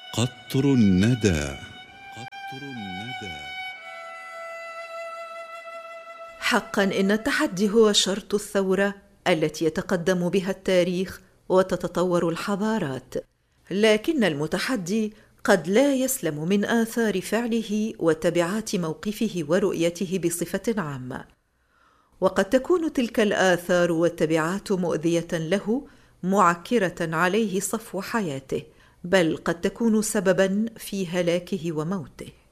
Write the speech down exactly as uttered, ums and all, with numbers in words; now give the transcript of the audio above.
قطر الندى. قطر الندى. حقا إن التحدي هو شرط الثورة التي يتقدم بها التاريخ وتتطور الحضارات، لكن المتحدي قد لا يسلم من آثار فعله وتبعات موقفه ورؤيته بصفة عامة، وقد تكون تلك الآثار والتبعات مؤذية له، معكرة عليه صفو حياته، بل قد تكون سبباً في هلاكه وموته.